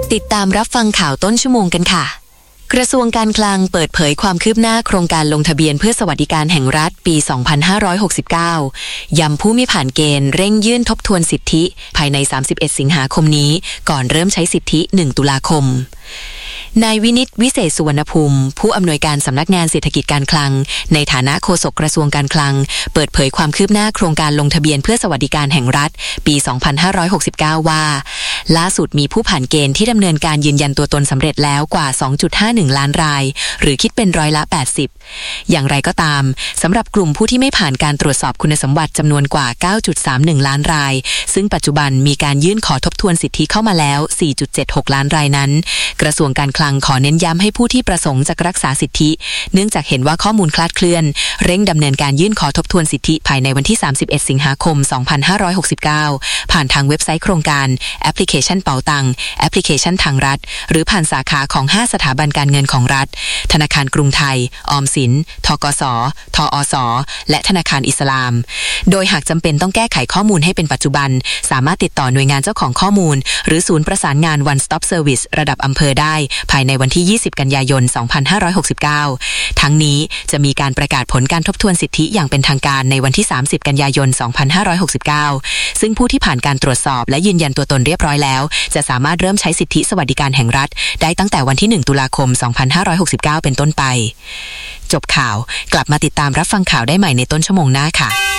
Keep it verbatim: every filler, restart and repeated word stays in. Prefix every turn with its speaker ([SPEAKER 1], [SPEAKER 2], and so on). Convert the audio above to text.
[SPEAKER 1] ติดตามรับฟังข่าวต้นชั่วโมงกันค่ะกระทรวงการคลังเปิดเผยความคืบหน้าโครงการลงทะเบียนเพื่อสวัสดิการแห่งรัฐปี สองพันห้าร้อยหกสิบเก้า ย้ำผู้ไม่ผ่านเกณฑ์เร่งยื่นทบทวนสิทธิภายใน สามสิบเอ็ด สิงหาคมนี้ก่อนเริ่มใช้สิทธิ หนึ่ง ตุลาคมนายวินิตวิเศษสุวรรณภูมิผู้อำนวยการสำนักงานเศรษฐกิจการคลังในฐานะโฆษกกระทรวงการคลังเปิดเผยความคืบหน้าโครงการลงทะเบียนเพื่อสวัสดิการแห่งรัฐปี สองพันห้าร้อยหกสิบเก้า ว่าล่าสุดมีผู้ผ่านเกณฑ์ที่ดำเนินการยืนยันตัวตนสำเร็จแล้วกว่า สองจุดห้าหนึ่ง ล้านรายหรือคิดเป็นร้อยละ แปดสิบ อย่างไรก็ตามสำหรับกลุ่มผู้ที่ไม่ผ่านการตรวจสอบคุณสมบัติจำนวนกว่า เก้าจุดสามหนึ่ง ล้านรายซึ่งปัจจุบันมีการยื่นขอทบทวนสิทธิเข้ามาแล้ว สี่จุดเจ็ดหก ล้านรายนั้นกระทรวงการคลังขอเน้นย้ำให้ผู้ที่ประสงค์จะรักษาสิทธิเนื่องจากเห็นว่าข้อมูลคลาดเคลื่อนเร่งดำเนินการยื่นขอทบทวนสิทธิภายในวันที่ สามสิบเอ็ด สิงหาคม สองพันห้าร้อยหกสิบเก้า ผ่านทางเว็บไซต์โครงการแอปพลิเคชันเป๋าตังแอปพลิเคชันทางรัฐหรือผ่านสาขาของห้าสถาบันการเงินของรัฐธนาคารกรุงไทยออมสินธกสทอสและธนาคารอิสลามโดยหากจำเป็นต้องแก้ไขข้อมูลให้เป็นปัจจุบันสามารถติดต่อหน่วยงานเจ้าของข้อมูลหรือศูนย์ประสานงาน One Stop Service ระดับอำเภอได้ภายในวันที่ ยี่สิบ กันยายน สองพันห้าร้อยหกสิบเก้า ทั้งนี้จะมีการประกาศผลการทบทวนสิทธิอย่างเป็นทางการในวันที่ สามสิบ กันยายน สองพันห้าร้อยหกสิบเก้า ซึ่งผู้ที่ผ่านการตรวจสอบและยืนยันตัวตนเรียบร้อยแล้วจะสามารถเริ่มใช้สิทธิสวัสดิการแห่งรัฐได้ตั้งแต่วันที่ หนึ่ง ตุลาคม สองพันห้าร้อยหกสิบเก้า เป็นต้นไปจบข่าวกลับมาติดตามรับฟังข่าวได้ใหม่ในต้นชั่วโมงหน้าค่ะ